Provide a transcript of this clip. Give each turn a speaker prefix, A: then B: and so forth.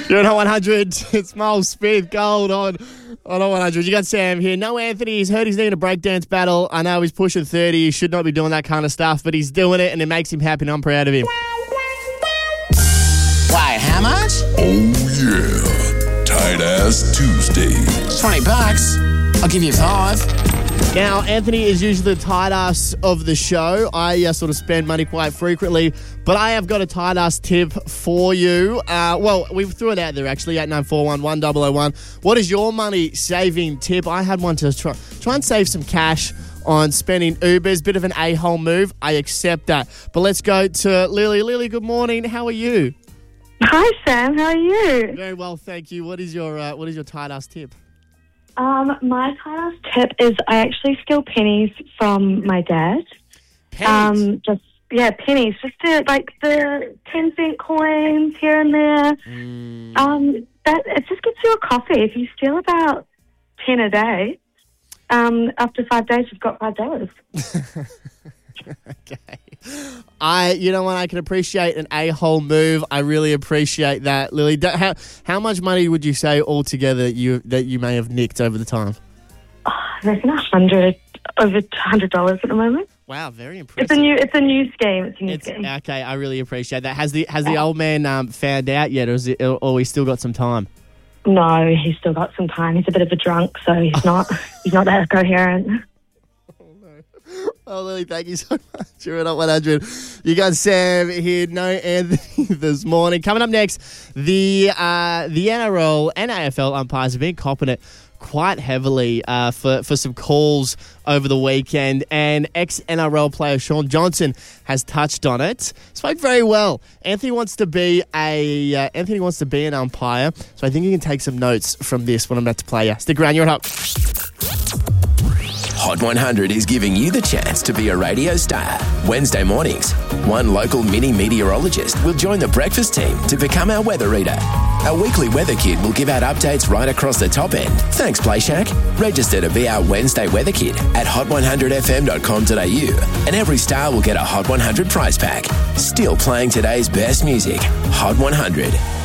A: You're on Hot 100. It's Miles Smith, Gold on Hot 100. You got Sam here. No Anthony. He's hurt his knee in a breakdance battle. I know he's pushing 30. He should not be doing that kind of stuff, but he's doing it and it makes him happy and I'm proud of him.
B: Wait, how much?
C: Oh, yeah. Tight Ass Tuesday.
B: $20. I'll give you 5.
A: Now, Anthony is usually the tight ass of the show. I sort of spend money quite frequently, but I have got a tight ass tip for you. Well, we threw it out there actually, 8941-1001. What is your money saving tip? I had one to try and save some cash on spending Ubers. Bit of an a-hole move. I accept that. But let's go to Lily. Lily, good morning. How are you?
D: Hi, Sam. How are you?
A: Very well, thank you. What is your tight ass tip?
D: My tight-ass tip is I actually steal pennies from my dad.
A: Pennies?
D: Pennies. Just like the 10-cent coins here and there. It just gets you a coffee. If you steal about 10 a day, after 5 days, you've got $5.
A: Okay. I can appreciate an a-hole move. I really appreciate that, Lily. How much money would you say altogether that you may have nicked over the time?
D: I reckon over $100 at the moment.
A: Wow, very impressive.
D: It's a new scheme.
A: Okay, I really appreciate that. Has the old man found out yet, or we still got some time?
D: No, he's still got some time. He's a bit of a drunk, so he's not that coherent.
A: Oh, Lily, thank you so much. You're at 100. You got Sam here. No Anthony this morning. Coming up next, the NRL and AFL umpires have been copping it quite heavily for some calls over the weekend, and ex-NRL player Shaun Johnson has touched on it. Spoke very well. Anthony wants to be an umpire, so I think you can take some notes from this when I'm about to play you. Stick around. You're at Hot.
E: Hot 100 is giving you the chance to be a radio star. Wednesday mornings, one local mini meteorologist will join the breakfast team to become our weather reader. Our weekly weather kid will give out updates right across the top end. Thanks, Play Shack. Register to be our Wednesday weather kid at hot100fm.com.au, and every star will get a Hot 100 prize pack. Still playing today's best music. Hot 100.